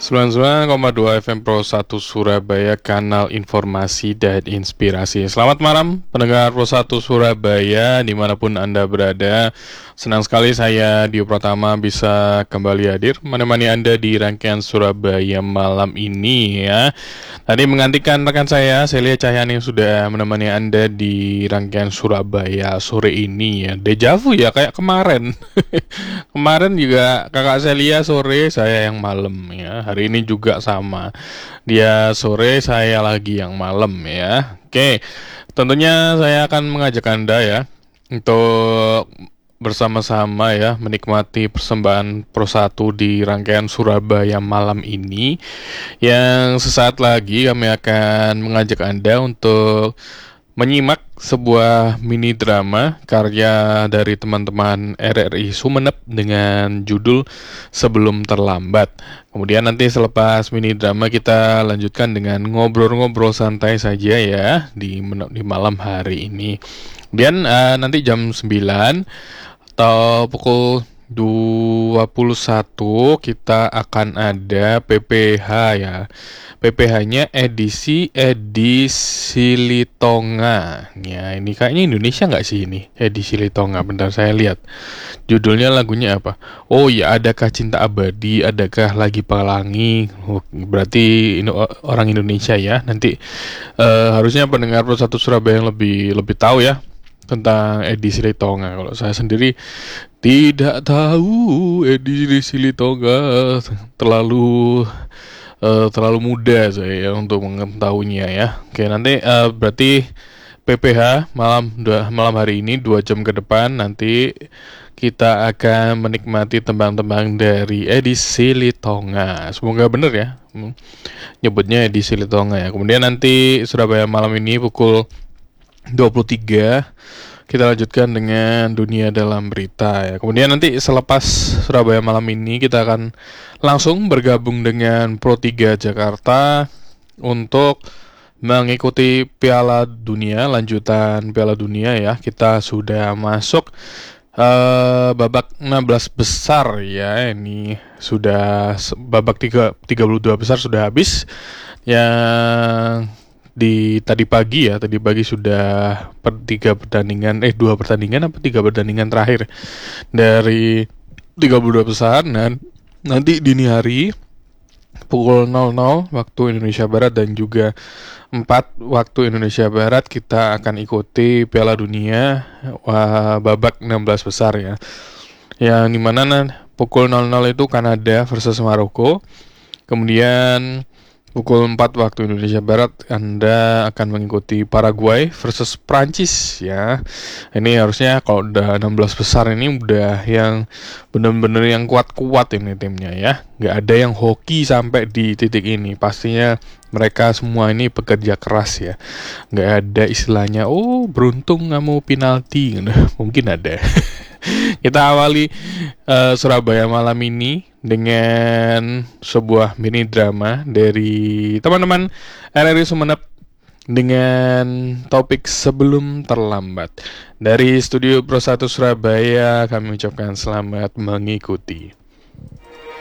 99,2 FM Pro 1 Surabaya, kanal informasi dan inspirasi. Selamat malam pendengar Pro 1 Surabaya dimanapun Anda berada. Senang sekali saya Dio Pratama bisa kembali hadir menemani Anda di rangkaian Surabaya malam ini ya. Tadi menggantikan rekan saya Celia Cahyani yang sudah menemani Anda di rangkaian Surabaya sore ini ya. Deja vu ya, kayak kemarin. Kemarin juga kakak Celia sore, saya yang malam ya. Hari ini juga sama. Dia sore, saya lagi yang malam ya. Oke, tentunya saya akan mengajak Anda ya untuk bersama-sama ya menikmati persembahan Pro 1 di rangkaian Surabaya malam ini. Yang sesaat lagi kami akan mengajak Anda untuk menyimak sebuah mini drama karya dari teman-teman RRI Sumeneb dengan judul Sebelum Terlambat. Kemudian nanti selepas mini drama kita lanjutkan dengan ngobrol-ngobrol santai saja ya di malam hari ini. Kemudian nanti jam 9 atau pukul 21 kita akan ada PPH ya. PPH-nya edisi Litonga. Ya, ini kayaknya Indonesia nggak sih ini? Edisi Litonga. Bentar saya lihat. Judulnya lagunya apa? Oh ya, adakah cinta abadi? Adakah lagi pelangi? Oh, berarti ini orang Indonesia ya. Nanti harusnya pendengar Pro 1 Surabaya yang lebih tahu ya tentang edisi Litonga. Kalau saya sendiri tidak tahu edisi Litonga, terlalu muda saya ya untuk mengetahuinya ya. Oke, nanti berarti PPH malam hari ini 2 jam ke depan nanti kita akan menikmati tembang-tembang dari edisi Litonga. Semoga benar ya nyebutnya edisi Litonga ya. Kemudian nanti Surabaya malam ini pukul 23 kita lanjutkan dengan Dunia Dalam Berita ya. Kemudian nanti selepas Surabaya malam ini kita akan langsung bergabung dengan Pro 3 Jakarta untuk mengikuti Piala Dunia, lanjutan Piala Dunia ya. Kita sudah masuk babak 16 besar ya. Ini sudah babak 32 besar sudah habis. Yang tadi pagi sudah 2 pertandingan apa 3 pertandingan terakhir dari 32 besar, dan nanti dini hari pukul 00 waktu Indonesia Barat dan juga 4 waktu Indonesia Barat kita akan ikuti Piala Dunia babak 16 besar ya. Yang dimana pukul 00 itu Kanada versus Maroko. Kemudian pukul 4 waktu Indonesia Barat Anda akan mengikuti Paraguay versus Prancis ya. Ini harusnya kalau udah 16 besar ini udah yang bener-bener yang kuat-kuat ini timnya ya. Gak ada yang hoki sampai di titik ini. Pastinya mereka semua ini pekerja keras ya. Gak ada istilahnya beruntung kamu penalti. Mungkin ada. Kita awali Surabaya malam ini dengan sebuah mini drama dari teman-teman RRI Sumeneb dengan topik Sebelum Terlambat. Dari studio Pro 1 Surabaya kami ucapkan selamat mengikuti.